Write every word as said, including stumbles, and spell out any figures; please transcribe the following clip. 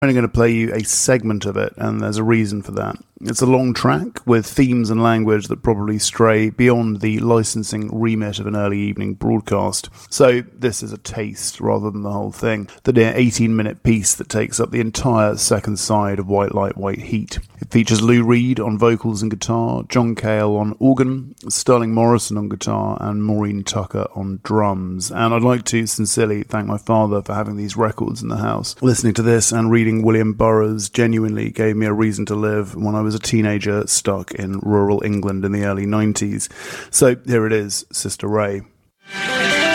I'm only going to play you a segment of it, and there's a reason for that. It's a long track with themes and language that probably stray beyond the licensing remit of an early evening broadcast. So this is a taste rather than the whole thing. The near eighteen-minute piece that takes up the entire second side of White Light, White Heat. It features Lou Reed on vocals and guitar, John Cale on organ, Sterling Morrison on guitar, and Maureen Tucker on drums. And I'd like to sincerely thank my father for having these records in the house. Listening to this and reading William Burroughs genuinely gave me a reason to live when I was a teenager stuck in rural England in the early nineties. So here it is, Sister Ray.